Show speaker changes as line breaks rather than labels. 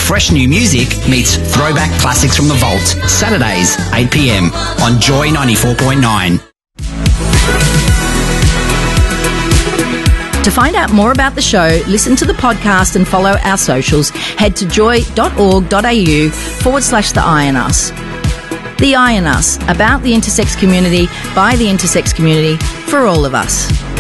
fresh new music meets throwback classics from the vault. Saturdays, 8 p.m. on Joy 94.9.
To find out more about the show, listen to the podcast and follow our socials, head to joy.org.au/The Eye in Us. The Eye in Us, about the intersex community, by the intersex community, for all of us.